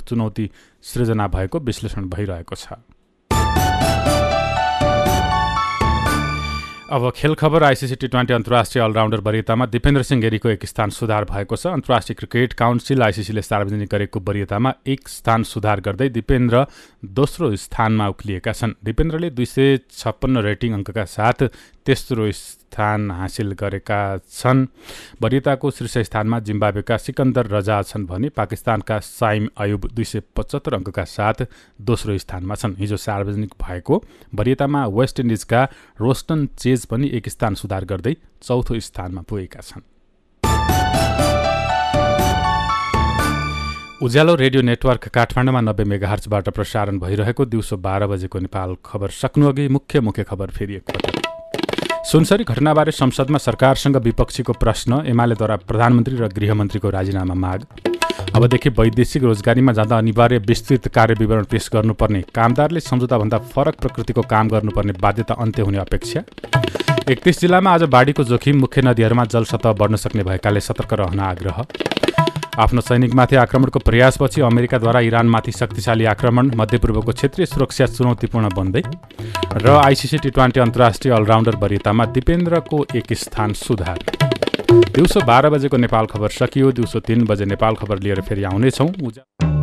चुनौती सृजना भएको विश्लेषण भइरहेको छ। अब खेल खबर। आइसिसी टी20 अन्तर्राष्ट्रिय अलराउन्डर वरियतामा दिपेन्द्र सिंह गिरीको 1 स्थान सुधार भएको छ। अन्तर्राष्ट्रिय क्रिकेट काउन्सिल आइसिसीले सार्वजनिक गरेको वरियतामा 1 स्थान सुधार गर्दै दिपेन्द्र दोस्रो स्थानमा उक्लिएका छन्। दिपेन्द्रले 256 रेटिङ अङ्कका साथ तेस्रो स्थान हासिल गरेका छन्। वरियताको शीर्ष स्थानमा जिम्बाब्वेका सिकन्दर रजा छन् भने पाकिस्तानका साइम अयुब 275 अङ्कका साथ दोस्रो स्थानमा छन्। हिजो सार्वजनिक भएको वरियतामा वेस्ट इन्डिजका रोस्टन चेज पनि 1 स्थान सुधार गर्दै चौथो स्थानमा पुगेका छन्। उज्यालो रेडियो नेटवर्क काठमाडौँमा 90 मेगाहर्जबाट प्रसारण भइरहेको दिउँसो 12 बजेको नेपाल खबर सक्नुअघि मुख्य खबर फेरि एकपटक। सुनसरी घटनाबारे संसदमा सरकारसँग विपक्षीको प्रश्न, एमालेद्वारा प्रधानमन्त्री र गृहमन्त्रीको राजीनामा माग। अबदेखि वैदेशिक रोजगारीमा जाँदा अनिवार्य विस्तृत कार्यविवरण पेश गर्नुपर्ने, कामदारले सम्झौताभन्दा फरक प्रकृतिको काम गर्नुपर्ने बाध्यता अन्त्य हुने अपेक्षा। 31 जिल्लामा आज बाढीको जोखिम, मुख्य नदीहरूमा जलसतह बढ्न सक्ने भएकाले सतर्क रहन आग्रह। आफ्नो सैनिकमाथि आक्रमणको प्रयासपछि अमेरिकाद्वारा इरानमाथि शक्तिशाली आक्रमण, मध्यपूर्वको क्षेत्रीय सुरक्षा चुनौतीपूर्ण बन्दै। र आइसिसी टी20 अन्तर्राष्ट्रिय अलराउन्डर वरियतामा दिपेन्द्रको 1 स्थान सुधार। दिउँसो 12 बजेको नेपाल खबर सकियो। दिउँसो 3 बजे नेपाल खबर लिएर फेरि आउनेछौँ।